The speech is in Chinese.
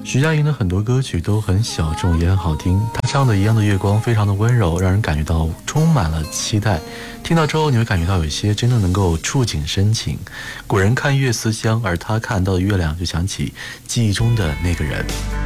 徐佳莹的很多歌曲都很小众，也很好听。她唱的《一样的月光》非常的温柔，让人感觉到充满了期待。听到之后，你会感觉到有一些真的能够触景生情。古人看月思乡，而她看到的月亮，就想起记忆中的那个人。